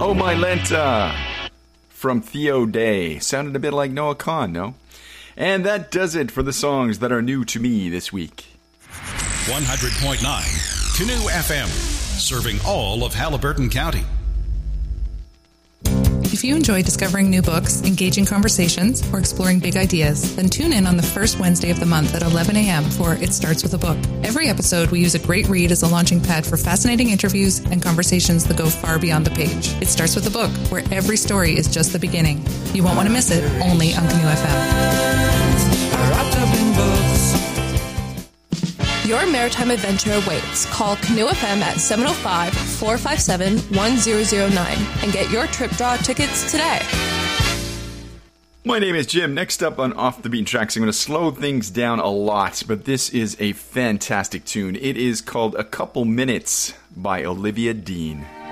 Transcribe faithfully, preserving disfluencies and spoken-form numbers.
Oh My Lenta from Theo Day. Sounded a bit like Noah Kahan, no? And that does it for the songs that are new to me this week. one hundred point nine Canoe F M, serving all of Haliburton County. If you enjoy discovering new books, engaging conversations, or exploring big ideas, then tune in on the first Wednesday of the month at eleven a.m. for It Starts With a Book. Every episode, we use a great read as a launching pad for fascinating interviews and conversations that go far beyond the page. It Starts With a Book, where every story is just the beginning. You won't want to miss it, only on Canoe F M. Your maritime adventure awaits. Call Canoe F M at seven oh five, four five seven, one zero zero nine and get your trip draw tickets today. My name is Jim. Next up on Off the Beaten Tracks, I'm going to slow things down a lot, but this is a fantastic tune. It is called A Couple Minutes by Olivia Dean.